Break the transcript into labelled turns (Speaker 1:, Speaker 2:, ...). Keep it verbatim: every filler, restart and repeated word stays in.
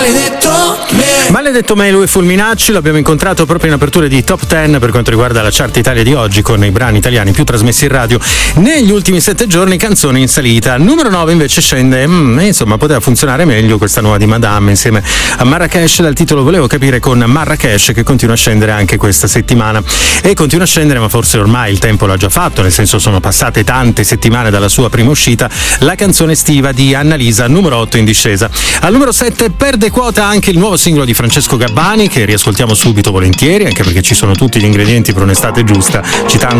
Speaker 1: maledetto me.
Speaker 2: Maledetto me, lui è Fulminacci, l'abbiamo incontrato proprio in apertura di Top dieci per quanto riguarda la chart Italia di oggi, con i brani italiani più trasmessi in radio negli ultimi sette giorni, canzoni in salita. Numero nove invece scende, mm, insomma poteva funzionare meglio questa nuova di Madame insieme a Marrakesh, dal titolo Volevo capire, con Marrakesh, che continua a scendere anche questa settimana e continua a scendere, ma forse ormai il tempo l'ha già fatto, nel senso sono passate tante settimane dalla sua prima uscita, la canzone estiva di Annalisa, numero otto in discesa. Al numero sette perde quota anche il nuovo singolo di Francesco Gabbani, che riascoltiamo subito volentieri, anche perché ci sono tutti gli ingredienti per un'estate giusta, citando